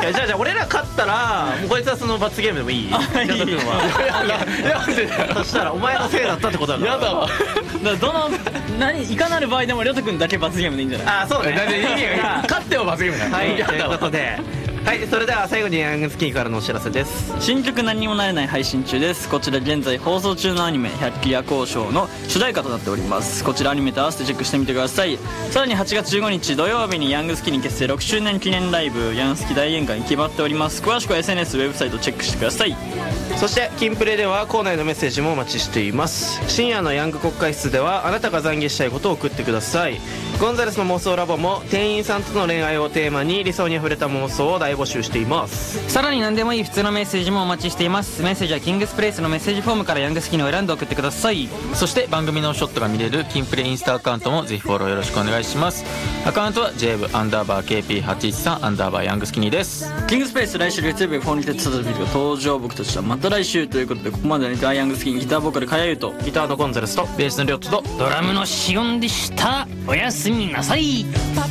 かに。じゃあ俺ら勝ったらもうこいつはその罰ゲームでもいい？平田君は。そしたらお前のせいだったってことだから。 やだわ。 いかなる場合でもりょうたくんだけ罰ゲームでいいんじゃない？ あ、そうね。 だって意味が勝っても罰ゲームだよ。 はい、ということで、はい、それでは最後にヤングスキニからのお知らせです。 新曲何にもなれない配信中です。こちら現在放送中のアニメ百鬼夜行賞の主題歌となっております。こちらアニメと合わせてチェックしてみてください。さらに8月15日土曜日にヤングスキニ結成6周年記念ライブヤンスキ大宴会に決まっております。詳しくは SNS ウェブサイトチェックしてください。 そしてキンプレでは校内のメッセージもお待ちしています。深夜のヤング国会室ではあなたが懺悔したいことを送ってください。ゴンザレスの妄想ラボも店員さんとの恋愛をテーマに理想にあふれた妄想を大募集しています。 さらに何でもいい普通のメッセージもお待ちしています。メッセージはキングスプレイスのメッセージフォームからヤングスキニを選んで送ってください。 そして番組のショットが見れるキンプレインスタアカウントもぜひフォローよろしくお願いします。アカウントは JV_KP813_ ヤングスキニです。 キングスプレイス来週月曜日フォンリテツサビルが登場。僕たちはまた来週ということで、ここまでのヤングスキニギターボーカルかやゆとギターのゴンザレスとベースのリョッツとドラムのシオンでした。おやすみなさい。